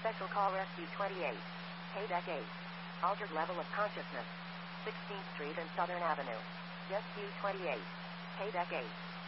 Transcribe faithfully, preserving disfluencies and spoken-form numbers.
Special call Rescue twenty-eight. Payback eight. Altered level of consciousness. sixteenth Street and Southern Avenue. Rescue twenty-eight. Payback eight.